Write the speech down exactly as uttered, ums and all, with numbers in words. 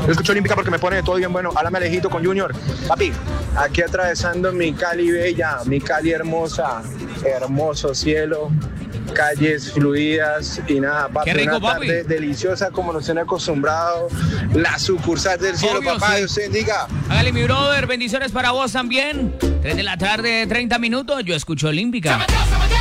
Yo escucho Olímpica porque me pone todo bien bueno. Háblame Alejito con Junior. Papi, aquí atravesando mi Cali bella, mi Cali hermosa, hermoso cielo, calles fluidas y nada, papi, Qué rico, una tarde papi. deliciosa como nos han acostumbrado la sucursal del cielo, Obvio, papá, sí. Dios te bendiga. Hágale, mi brother, bendiciones para vos también. tres de la tarde, treinta minutos, yo escucho Olímpica.